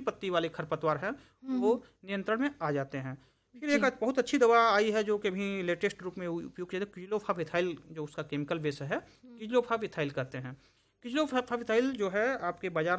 पत्ती वाले खरपतवार हैं हम्म, वो नियंत्रण में आ जाते हैं। फिर एक जी। बहुत अच्छी दवा आई है जो कि अभी लेटेस्ट रूप में उपयोग किया जाता है, क्विलोफाविथाइल जो उसका केमिकल बेस है, क्विलोफाविथाइल कहते हैं। क्विलोफाविथाइल जो है आपके बाजार